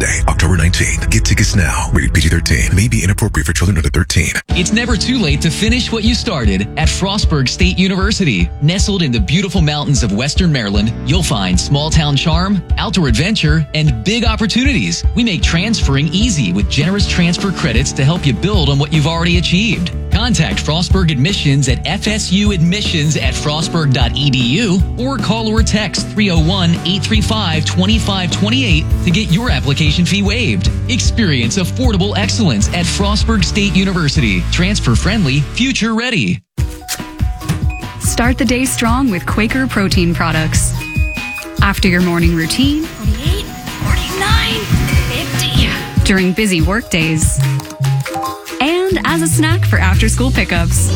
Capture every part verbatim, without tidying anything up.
Sunday, October nineteenth. Get tickets now. Rated P G thirteen. May be inappropriate for children under thirteen. It's never too late to finish what you started at Frostburg State University. Nestled in the beautiful mountains of Western Maryland, you'll find small town charm, outdoor adventure, and big opportunities. We make transferring easy with generous transfer credits to help you build on what you've already achieved. Contact Frostburg Admissions at f s u admissions at frostburg dot e d u or call or text three oh one, eight three five, two five two eight to get your application fee waived. Experience affordable excellence at Frostburg State University. Transfer friendly, future ready. Start the day strong with Quaker protein products. After your morning routine, forty-eight, forty-nine, fifty. During busy work days, and as a snack for after-school pickups.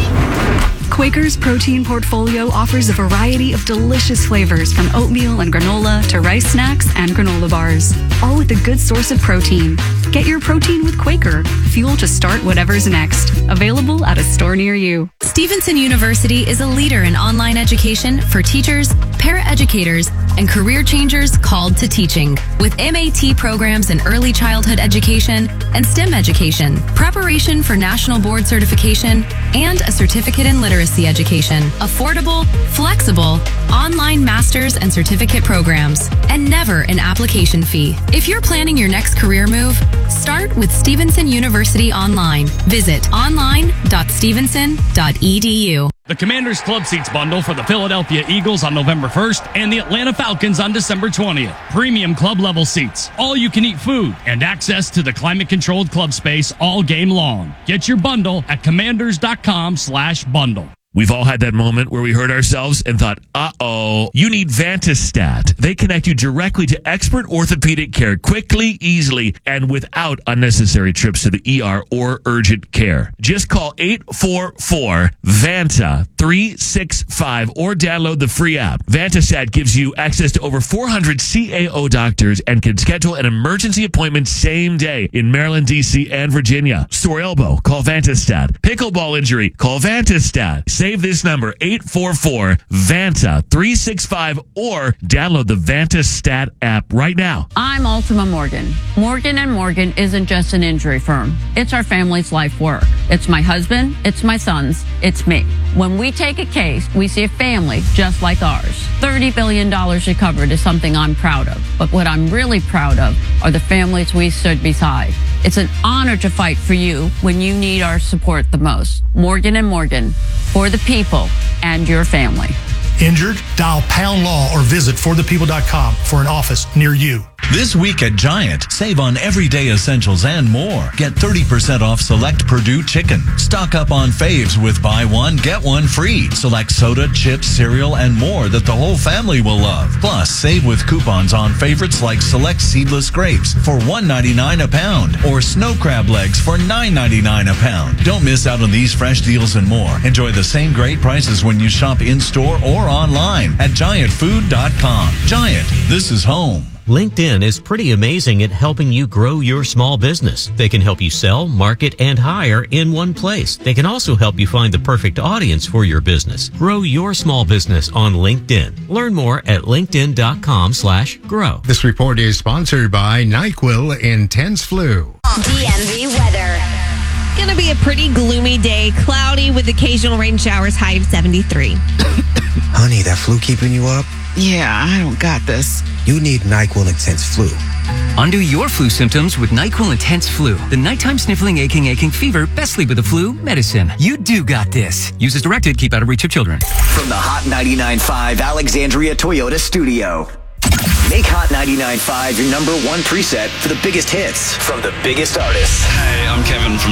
Quaker's protein portfolio offers a variety of delicious flavors from oatmeal and granola to rice snacks and granola bars, all with a good source of protein. Get your protein with Quaker, fuel to start whatever's next. Available at a store near you. Stevenson University is a leader in online education for teachers, paraeducators, and career changers called to teaching. With M A T programs in early childhood education and STEM education, preparation for national board certification, and a certificate in literacy education. Affordable, flexible, online master's and certificate programs, and never an application fee. If you're planning your next career move, start with Stevenson University Online. Visit online dot stevenson dot e d u. The Commanders Club Seats bundle for the Philadelphia Eagles on November first and the Atlanta Falcons on December twentieth. Premium club level seats, all you can eat food, and access to the climate controlled club space all game long. Get your bundle at commanders dot com slash bundle. We've all had that moment where we heard ourselves and thought, uh-oh, you need Vantastat. They connect you directly to expert orthopedic care quickly, easily, and without unnecessary trips to the E R or urgent care. Just call eight four four, VANTA three six five or download the free app. Vantastat gives you access to over four hundred C A O doctors and can schedule an emergency appointment same day in Maryland, D C, and Virginia. Sore elbow, call Vantastat. Pickleball injury, call Vantastat. Save this number, eight four four, VANTA three six five, or download the Vantastat app right now. I'm Ultima Morgan. Morgan and Morgan isn't just an injury firm. It's our family's life work. It's my husband, it's my sons, it's me. When we take a case, we see a family just like ours. thirty billion dollars recovered is something I'm proud of. But what I'm really proud of are the families we stood beside. It's an honor to fight for you when you need our support the most. Morgan and Morgan, for the people and your family. Injured? Dial Pound Law or visit for the people dot com for an office near you. This week at Giant, save on everyday essentials and more. Get thirty percent off select Purdue chicken. Stock up on faves with buy one, get one free. Select soda, chips, cereal, and more that the whole family will love. Plus, save with coupons on favorites like select seedless grapes for one ninety-nine a pound or snow crab legs for nine ninety-nine a pound. Don't miss out on these fresh deals and more. Enjoy the same great prices when you shop in-store or online at giant food dot com. Giant, this is home. LinkedIn is pretty amazing at helping you grow your small business. They can help you sell, market, and hire in one place. They can also help you find the perfect audience for your business. Grow your small business on LinkedIn. Learn more at linkedin dot com slash grow. This report is sponsored by NyQuil Intense Flu. D M V weather. Going to be a pretty gloomy day, cloudy with occasional rain showers, high of seventy-three. Honey, that flu keeping you up? Yeah, I don't got this. You need NyQuil Intense Flu. Undo your flu symptoms with NyQuil Intense Flu. The nighttime sniffling, aching, aching fever, best sleep with the flu medicine. You do got this. Use as directed. Keep out of reach of children. From the Hot ninety-nine point five Alexandria Toyota studio. Make Hot ninety-nine point five your number one preset for the biggest hits from the biggest artists. Hey, I'm Kevin from